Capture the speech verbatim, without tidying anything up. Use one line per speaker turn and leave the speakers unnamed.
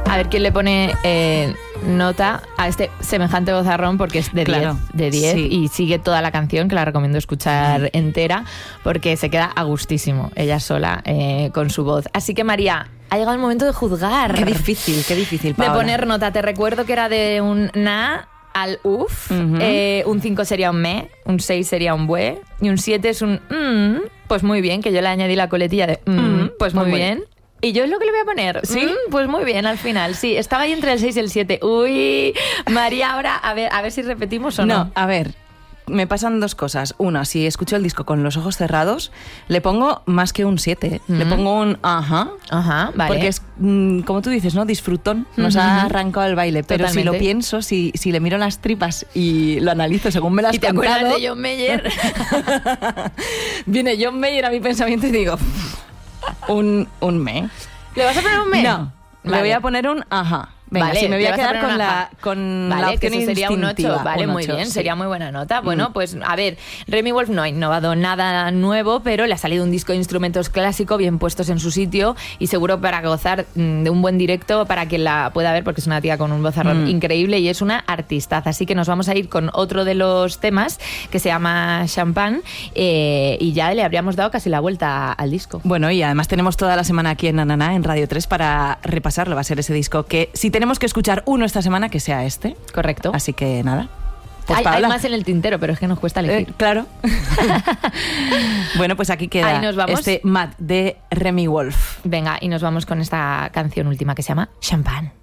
A ver quién le pone eh, nota a este semejante vozarrón, porque es de diez,
Claro,
de diez
sí.
y sigue toda la canción, que la recomiendo escuchar entera, porque se queda a gustísimo ella sola eh, con su voz. Así que, María, ha llegado el momento de juzgar.
Qué difícil, qué difícil, Paola.
De poner nota. Te recuerdo que era de un na al uf,
Uh-huh.
eh, un cinco sería un me, un seis sería un bue y un siete es un mm, pues muy bien, que yo le añadí la coletilla de mm,
Mm,
pues muy
muy
bien. Y yo es lo que le voy a poner.
¿Sí?
Mm, pues muy bien, al final. Sí, estaba ahí entre el seis y el siete. Uy, María, ahora a ver, a ver si repetimos o no.
No, a ver, me pasan dos cosas. Una, si escucho el disco con los ojos cerrados, le pongo más que un siete. Le
Mm.
pongo un ajá.
Ajá, vale.
Porque es, mm, como tú dices, ¿no? Disfrutón. Nos
Ujú.
ha arrancado el baile. Pero si
Totalmente.
lo pienso, si, si le miro las tripas y lo analizo según me las
¿Y te
contado,
acuerdas de John Mayer?
viene John Mayer a mi pensamiento y digo, un, un me.
¿Le vas a poner un me?
No, le
Vale.
voy a poner un ajá. Venga,
Vale,
sí, me voy
le
a
vas a
quedar
poner
con
un
la,
ajá.
con la
Vale, que
opción
eso sería un
instintiva.
ocho. Vale,
Un
muy
ocho,
bien,
sí.
sería muy buena nota. Bueno,
Mm.
pues a ver, Remi Wolf no ha innovado nada nuevo, pero le ha salido un disco de instrumentos clásico bien puestos en su sitio y seguro para gozar mm, de un buen directo para quien la pueda ver, porque es una tía con un vozarrón
Mm.
increíble y es una artistaza. Así que nos vamos a ir con otro de los temas que se llama Champagne eh, y ya le habríamos dado casi la vuelta al disco.
Bueno, y además tenemos toda la semana aquí en Nananá, en Radio tres, para repasarlo. Va a ser ese disco que, si tenemos que escuchar uno esta semana, que sea este.
Correcto.
Así que nada. Pues,
hay, hay
Paola.
más en el tintero, pero es que nos cuesta elegir.
Eh, claro. Bueno, pues aquí queda
Ahí nos vamos.
este Mad de Remi Wolf.
Venga, y nos vamos con esta canción última que se llama Champagne.